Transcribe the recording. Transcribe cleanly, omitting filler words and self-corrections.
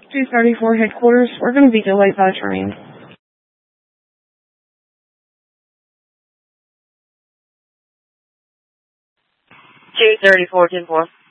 234 headquarters, we're going to be delayed by the train. 234, 10-4.